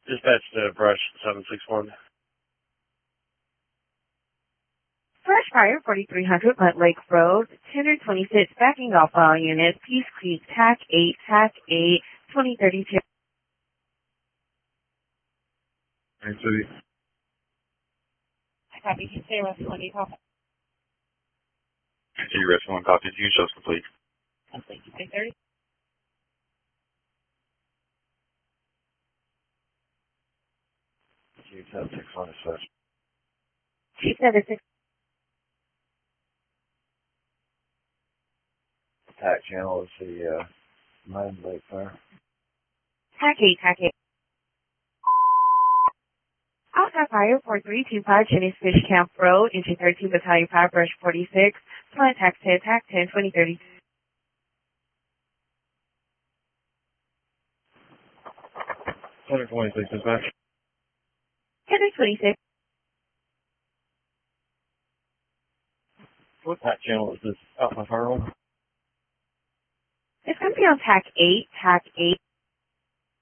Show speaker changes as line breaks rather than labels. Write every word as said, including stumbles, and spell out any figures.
Dispatch to Brush seven six one.
Brush Fire forty-three hundred Mud Lake Road, ten twenty-six, backing off all units, Peace Creek, T A C eight, T A C eight, twenty thirty-two.
Main City.
Copy, you say Rescue one, copy.
City Rescue one, copy. You shows complete.
Complete, you say thirty?
Q seven six one dispatch.
Q seven six.
Attack channel is the uh, Mud Lake Fire.
T A C eight, T A C eight. Outside Fire four three two five, Jenny's Fish Camp Road, Engine thirty-two, Battalion five, Brush forty-six, Plant T A C ten, T A C ten, twenty thirty.
one twenty-six dispatch.
ten twenty-six.
What attack channel is this Alpha Fire on?
It's going to be on T A C eight, T A C eight.